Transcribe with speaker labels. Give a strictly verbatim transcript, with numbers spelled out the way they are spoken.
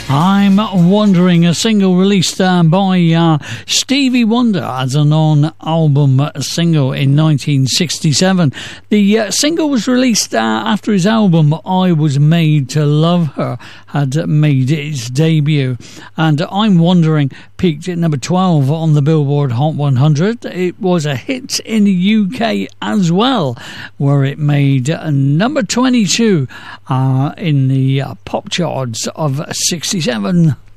Speaker 1: I'm Wondering, a single released uh, by uh, Stevie Wonder as a non-album single in nineteen sixty-seven. The uh, single was released uh, after his album I Was Made to Love Her had made its debut, and I'm Wondering peaked at number twelve on the Billboard Hot one hundred. It was a hit in the U K as well, where it made uh, number twenty-two uh, in the uh, pop charts of sixty-seven.